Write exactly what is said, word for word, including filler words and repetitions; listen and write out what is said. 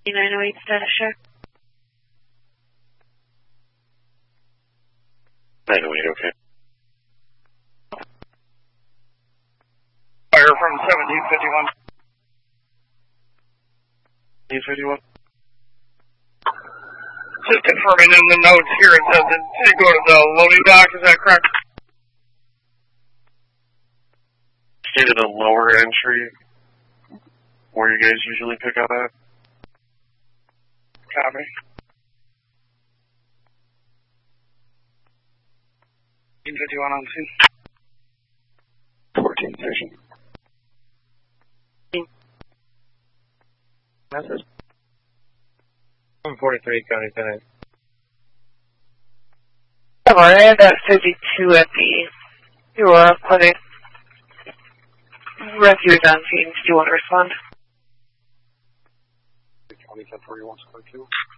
nine oh eight status check. nine oh eight, okay. Fire from seventeen fifty-one. seventeen fifty-one? Just confirming in the notes here, it says it did go to the loading dock, is that correct? Stated a lower entry, where you guys usually pick up at? Copy. seventeen fifty-one on scene. fourteen station. Message. one forty-three, County Tenant. I have that fifty-two at the Aurora Clinic. Refuge on scene. Do you want to respond? County ten forty-one, two.